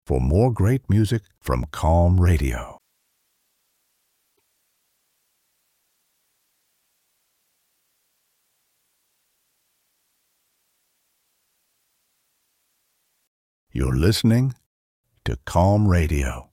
for more great music from Calm Radio. You're listening to Calm Radio.